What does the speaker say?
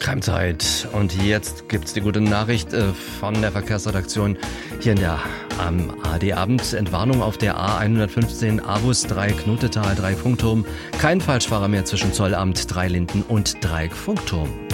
Cremezeit. Und jetzt gibt's die gute Nachricht von der Verkehrsredaktion hier in der AD-Abend. Entwarnung auf der A115 Avus 3 Knotetal, Dreieck Funkturm. Kein Falschfahrer mehr zwischen Zollamt, Dreilinden und Dreieck Funkturm.